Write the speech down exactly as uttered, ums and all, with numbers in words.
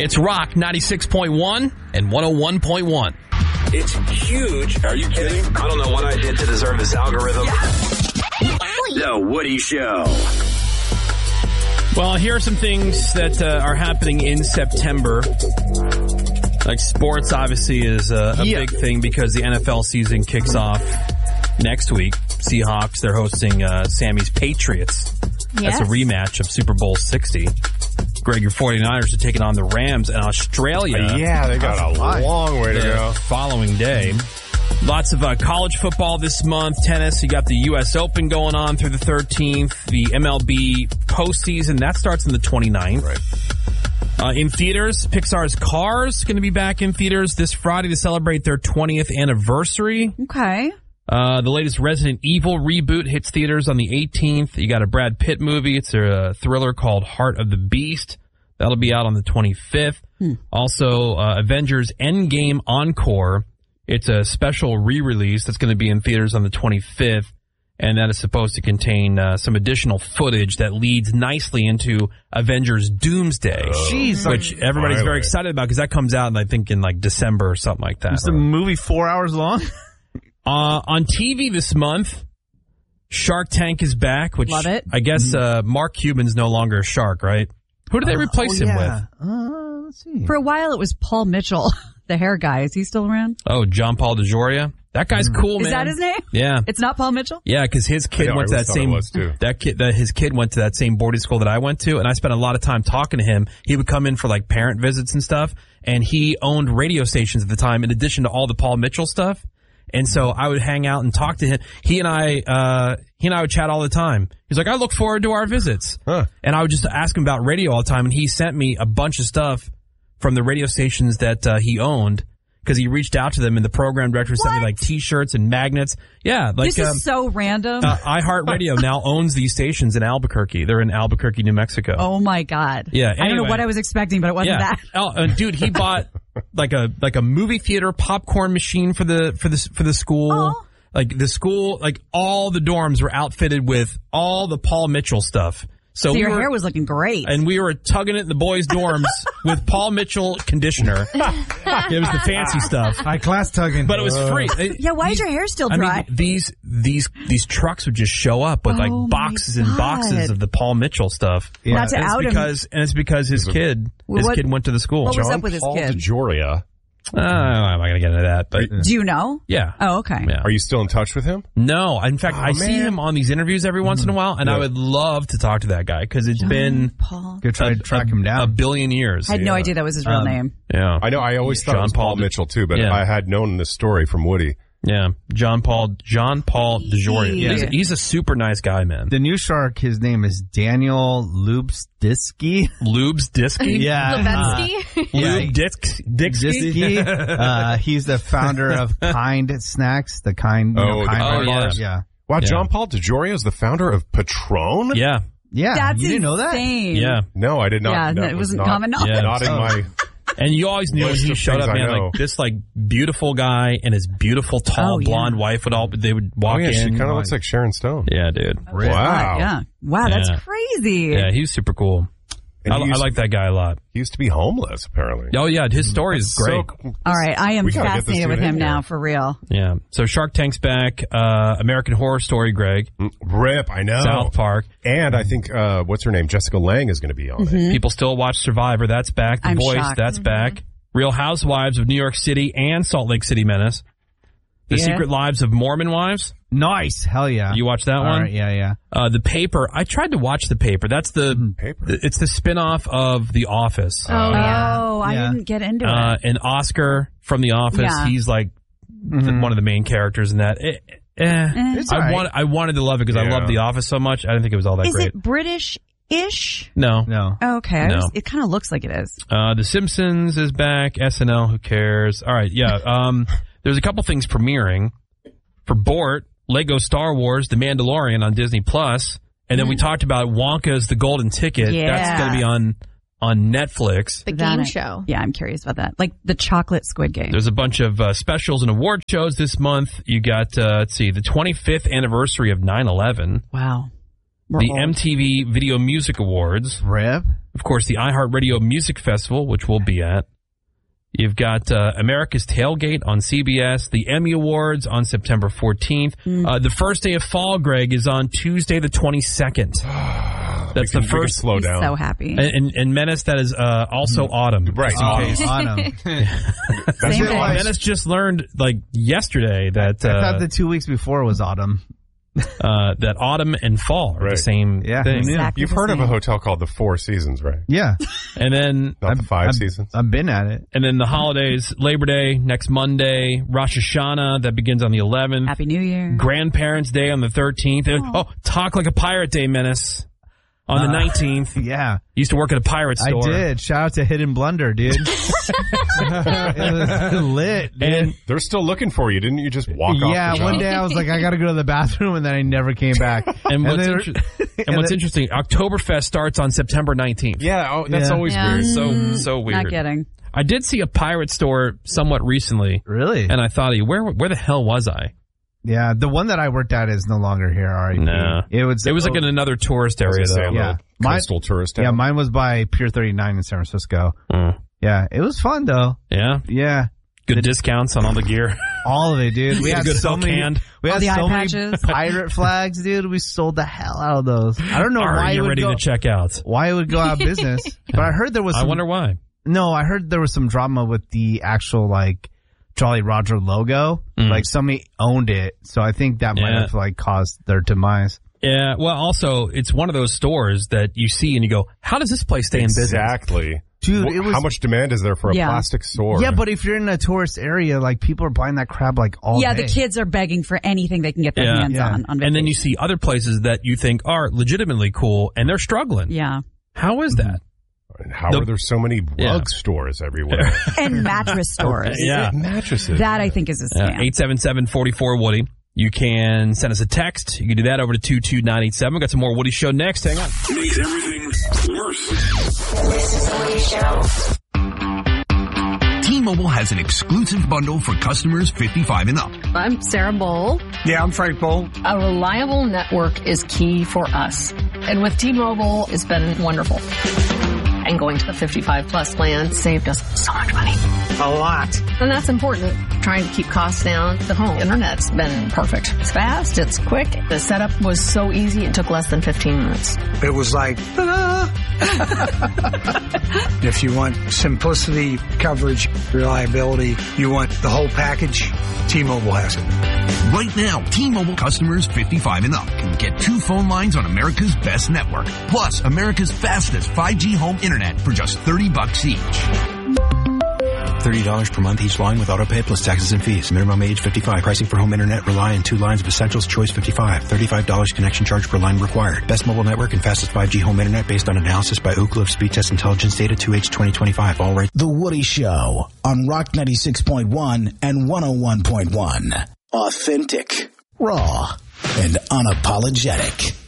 It's Rock ninety-six point one and one oh one point one. It's huge. Are you kidding? I don't know what I did to deserve this algorithm. The Woody Show. Well, here are some things that uh, are happening in September. Like sports, obviously, is uh, a yeah. big thing because the N F L season kicks off next week. Seahawks, they're hosting uh, Sammy's Patriots. Yes. That's a rematch of Super Bowl sixty. Greg, your 49ers are taking on the Rams in Australia. Uh, yeah, they got a long way to the go. Following day. Lots of uh, college football this month. Tennis, you got the U S Open going on through the thirteenth. The M L B postseason, that starts on the twenty-ninth. Right. Uh, in theaters, Pixar's Cars going to be back in theaters this Friday to celebrate their twentieth anniversary. Okay. Uh, the latest Resident Evil reboot hits theaters on the eighteenth. You got a Brad Pitt movie. It's a thriller called Heart of the Beast. That'll be out on the twenty-fifth. Hmm. Also, uh, Avengers Endgame Encore. It's a special re-release that's going to be in theaters on the twenty-fifth. And that is supposed to contain uh, some additional footage that leads nicely into Avengers Doomsday. Oh, Jeez, which everybody's finally. very excited about because that comes out, I think, in like December or something like that. Is the movie four hours long? Uh, on T V this month, Shark Tank is back, which Love it. I guess uh, Mark Cuban's no longer a shark, right? Who did they replace oh, him yeah. with? Uh, let's see. For a while, it was Paul Mitchell, the hair guy. Is he still around? Oh, John Paul DeJoria. That guy's cool, man. Is that his name? Yeah. It's not Paul Mitchell? Yeah, because his kid I know, went I to that always thought it same was, too. that kid that his kid went to that same boarding school that I went to, and I spent a lot of time talking to him. He would come in for like parent visits and stuff, and he owned radio stations at the time in addition to all the Paul Mitchell stuff. And so I would hang out and talk to him. He and I, uh, he and I would chat all the time. He's like, I look forward to our visits. Huh. And I would just ask him about radio all the time. And he sent me a bunch of stuff from the radio stations that uh, he owned because he reached out to them and the program director sent me like T-shirts and magnets. Yeah. Like, This is um, so random. uh, iHeartRadio now owns these stations in Albuquerque. They're in Albuquerque, New Mexico. Oh, my God. Yeah, I don't know anyway. what I was expecting, but it wasn't Yeah. that. Oh, uh, dude, he bought like a like a movie theater popcorn machine for the for the for the school. Oh. Like the school, like all the dorms were outfitted with all the Paul Mitchell stuff. So, So we your were, hair was looking great. and we were tugging it in the boys' dorms with Paul Mitchell conditioner. It was the fancy stuff, High class tugging. but it was free. It- yeah, why is these- your hair still I dry? mean, these these these trucks would just show up with Oh, like my boxes and God. boxes of the Paul Mitchell stuff. Yeah. Not to And it's out him. because and it's because his kid his What- kid went to the school. what was John up with his Paul kid? DeJoria. Uh, I'm not gonna get into that, but Do you know? yeah. Oh, okay. Yeah. Are you still in touch with him? No, in fact, Oh, I see man. him on these interviews every once in a while, and Yeah. I would love to talk to that guy because it's been Paul. Go try a, to track a- him down. a billion years. I had no Yeah. idea that was his real Um, name. Yeah, I know. I always thought John it was Paul Paul De- Mitchell too, but Yeah. I had known this story from Woody. yeah. John Paul, John Paul DeJoria. Yeah. He's, he's a super nice guy, man. The new shark, his name is Daniel Lubstisky. Lubes Disky. Yeah. Levensky? Yeah. Lube Disk Dixky. Disky. Uh, he's the founder of Kind Snacks, the Kind, you Oh, know, the Kind Kind bars. bars. Yeah. Wow, Yeah. John Paul DeJoria is the founder of Patron? Yeah, Yeah. That's you didn't know that? insane. yeah. No, I did not. Yeah, that it was wasn't not, common knowledge. Yeah. Not in Oh. my. And you always knew when List he of showed things up, I man, know. like this like beautiful guy and his beautiful tall Oh, yeah. blonde wife would all they would walk Oh yeah, in. she kind of looks like Sharon Stone. Yeah, dude. Really? Wow. Yeah. Wow, that's Yeah. crazy. Yeah, he was super cool. And I, he I used- like that guy a lot. He used to be homeless, apparently. Oh yeah, his story is great. So, All right, I am We gotta get this fascinated dude with him in here. now, for real. Yeah. So Shark Tank's back. Uh, American Horror Story, Greg. Rip, I know. South Park. And I think, uh, what's her name? Jessica Lange is going to be on it. People still watch Survivor. That's back. The I'm Voice. shocked. That's back. Real Housewives of New York City and Salt Lake City Menace. The Yeah. Secret Lives of Mormon Wives. Nice. Hell yeah. You watch that All one? right, yeah, yeah. Uh, The Paper. I tried to watch The Paper. That's the Paper. It's the spinoff of The Office. Oh, yeah. Oh, I Yeah. didn't get into Uh, it. and Oscar from The Office. Yeah. He's like the, one of the main characters in that. Eh, eh. It's I all right. want. I wanted to love it because I Yeah. love The Office so much. I didn't think it was all that Is great. it British-ish? No. No. Oh, okay. I No. was- it kind of looks like it is. Uh, The Simpsons is back. S N L, who cares? All right, yeah. Um, there's a couple things premiering. For Bort, Lego Star Wars, The Mandalorian on Disney Plus, and then we talked about Wonka's The Golden Ticket. Yeah. That's going to be on on Netflix. The That game I- show. Yeah, I'm curious about that. Like the chocolate squid game. There's a bunch of uh, specials and award shows this month. You got, uh, let's see, the twenty-fifth anniversary of nine eleven. Wow. We're The old. M T V Video Music Awards. Rip. Of course, the iHeartRadio Music Festival, which we'll be at. You've got uh, America's Tailgate on C B S, the Emmy Awards on September fourteenth. Mm. Uh, the first day of fall, Greg, is on Tuesday the twenty-second. That's can, the first. Slow down. So happy. And, and, and Menace, that is uh, also autumn. Right. Oh, autumn. That's Same it. thing. Menace just learned, like, yesterday that I uh, thought the two weeks before was autumn. uh, that autumn and fall are Right. the same Yeah. thing. Exactly You've the heard of a same. hotel called the Four Seasons, right? Yeah. And then Not the five I've, seasons. I've been at it. and then the holidays, Labor Day next Monday, Rosh Hashanah that begins on the eleventh, Happy New Year. Grandparents' Day on the thirteenth. And, oh, Talk Like a Pirate Day, Menace, on the Uh, nineteenth. Yeah. Used to work at a pirate I store. did. Shout out to Hidden Blunder, dude. It was lit, dude. And They're still looking for you. Didn't you just walk off yeah, the job? one day I was like, I gotta go to the bathroom, and then I never came back. And what's, they were- inter- and what's then- interesting, Oktoberfest starts on September nineteenth. Yeah, oh, that's Yeah. always Yeah. weird. So so weird. Not kidding. I did see a pirate store somewhat recently, Really? and I thought, where where the hell was I? Yeah, the one that I worked at is no longer here. R I P. No. It was. It was like oh, in another tourist I was area, gonna say, though. a Yeah. little Mine- coastal tourist town. Yeah, mine was by Pier thirty-nine in San Francisco. Mm. Yeah, it was fun though. Yeah, Yeah, good discounts on all the gear. all of it, dude. We Get a had good so Hulk many. hand. We All had the so eye many patches. pirate flags, dude. We sold the hell out of those. I don't know Are why it you would ready go. to check out? Why it would go out of business, but I heard there was. I Some, wonder why. No, I heard there was some drama with the actual like Jolly Roger logo. Mm. Like somebody owned it, so I think that might Yeah. have like caused their demise. Yeah, well, also, it's one of those stores that you see and you go, how does this place stay in business? Exactly. Dude, Wh- it was- How much demand is there for a Yeah. plastic store? Yeah, but if you're in a tourist area, like people are buying that crap like all yeah, day. the kids are begging for anything they can get their Yeah. hands Yeah. on. on And then you vacation. see other places that you think are legitimately cool, and they're struggling. Yeah. How is that? And how The- are there so many rug Yeah. stores everywhere? And mattress stores. Yeah. Mattresses. That I think is a scam. eight seven seven, four four, Woody. You can send us a text. You can do that over to two two nine eight seven. We've got some more Woody Show next. Hang on. Makes everything worse. This is the Woody Show. T-Mobile has an exclusive bundle for customers fifty-five and up. I'm Sarah Bowl. Yeah, I'm Frank Bowl. A reliable network is key for us. And with T-Mobile, it's been wonderful. And going to the fifty-five plus plan saved us so much money. A lot. And that's important. Trying to keep costs down. The home internet's been perfect. It's fast. It's quick. The setup was so easy. It took less than fifteen minutes. It was like, ta-da! If you want simplicity, coverage, reliability, you want the whole package, T-Mobile has it. Right now, T-Mobile customers fifty-five and up can get two phone lines on America's best network, plus America's fastest five G home internet for just thirty bucks each. thirty dollars per month each line with autopay plus taxes and fees. Minimum age fifty-five. Pricing for home internet rely on two lines of essentials. Choice fifty-five. thirty-five dollars connection charge per line required. Best mobile network and fastest five G home internet based on analysis by Ookla of Speed Test Intelligence data two H twenty twenty-five. All right. The Woody Show on Rock ninety-six point one and one oh one point one. Authentic, raw, and unapologetic.